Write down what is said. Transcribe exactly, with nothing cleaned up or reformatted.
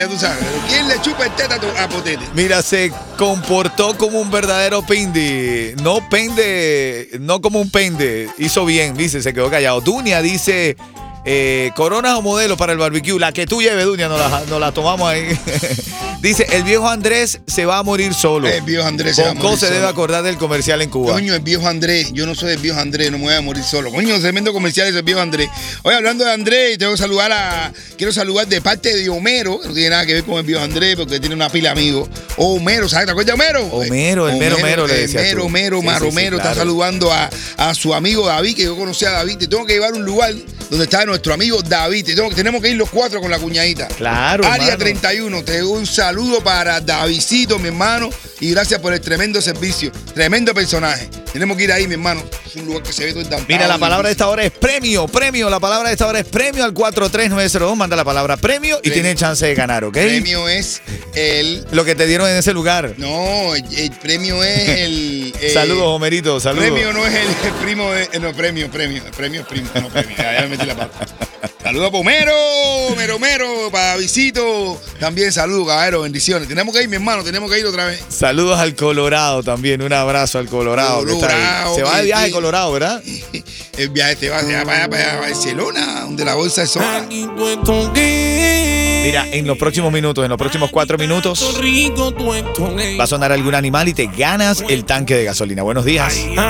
Ya tú sabes, ¿quién le chupa el teta a Potete? Mira, se comportó como un verdadero pindi. No pende, no como un pende. Hizo bien, dice, se quedó callado. Dunia dice, eh, coronas o modelos para el barbecue. La que tú lleves, Dunia, nos la, nos la tomamos ahí. Dice, el viejo Andrés se va a morir solo. El viejo Andrés se va a Bonco morir se solo. debe acordar del comercial en Cuba. Coño, el viejo Andrés. Yo no soy el viejo Andrés, no me voy a morir solo. Coño, tremendo comercial ese viejo Andrés. Oye, hablando de Andrés, tengo que saludar a. Quiero saludar de parte de Homero, que no tiene nada que ver con el viejo Andrés, porque tiene una pila de amigos. O Homero, ¿sabes? ¿Te acuerdas de Homero? Homero, el mero mero le decía Mero, tú. mero, Sí, Maro sí, sí, Mero, está claro. saludando a, a su amigo David, que yo conocí a David. Te tengo que llevar a un lugar donde está nuestro amigo David. Te tengo, tenemos que ir los cuatro con la cuñadita. Claro, Área hermano. treinta y uno, te doy un saludo para Davidcito, mi hermano, y gracias por el tremendo servicio. Tremendo personaje. Tenemos que ir ahí, mi hermano. Es un lugar que se ve todo el downtown. Mira, la palabra de esta hora es premio, premio. La palabra de esta hora es premio al cuatro tres nueve cero dos. Manda la palabra premio y Premio. tiene chance de ganar, ¿ok? Premio es el. Lo que te dieron en ese lugar. No, el, el premio es el. el Saludos, Homerito, saludos. Premio no es el, el primo de. No, premio, premio. El premio es primo. No, premio. Ya, ya me metí la pata. Saludos para Homero, Mero Mero, para Visito. También saludos, caballero, bendiciones. Tenemos que ir, mi hermano, tenemos que ir otra vez. Saludos al Colorado también. Un abrazo al Colorado. que está ahí. Colorado, Se va de que- viaje que- Colorado, ¿verdad? El viaje te va, se va para allá, para allá, para Barcelona, donde la bolsa es sola. Mira, en los próximos minutos, en los próximos cuatro minutos, va a sonar algún animal y te ganas el tanque de gasolina. Buenos días.